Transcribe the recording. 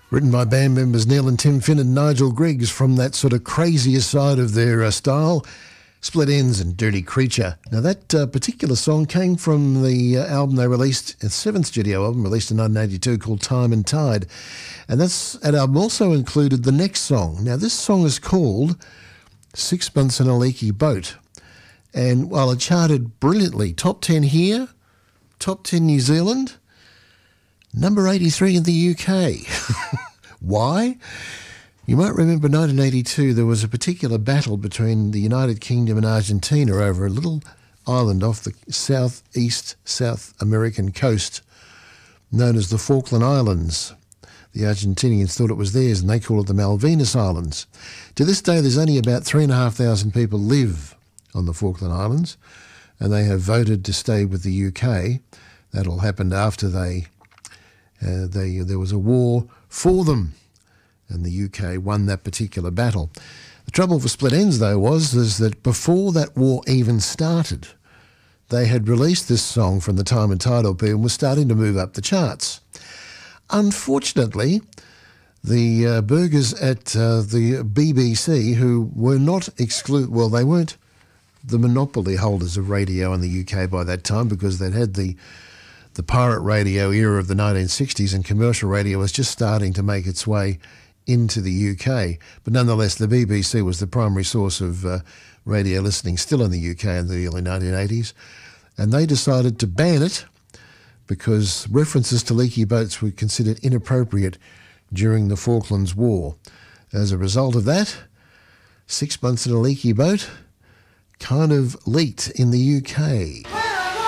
Written by band members Neil and Tim Finn and Nigel Griggs from that sort of crazier side of their style, Split Enz and Dirty Creature. Now that particular song came from the album they released, a seventh studio album released in 1982 called Time and Tide. And that album also included the next song. Now this song is called 6 Months in a Leaky Boat. And while it charted brilliantly, top 10 here, top 10 New Zealand, number 83 in the UK. Why? You might remember 1982, there was a particular battle between the United Kingdom and Argentina over a little island off the southeast South American coast known as the Falkland Islands. The Argentinians thought it was theirs and they call it the Malvinas Islands. To this day, there's only about 3,500 people live on the Falkland Islands and they have voted to stay with the UK. That'll happen after there was a war for them, and the UK won that particular battle. The trouble for Split Enz, though, is that before that war even started, they had released this song from the Time and Tide LP and was starting to move up the charts. Unfortunately, the burghers at the BBC, who were not they weren't the monopoly holders of radio in the UK by that time because they'd had the pirate radio era of the 1960s and commercial radio was just starting to make its way into the UK. But nonetheless, the BBC was the primary source of radio listening still in the UK in the early 1980s. And they decided to ban it because references to leaky boats were considered inappropriate during the Falklands War. As a result of that, 6 Months in a Leaky Boat kind of leaked in the UK.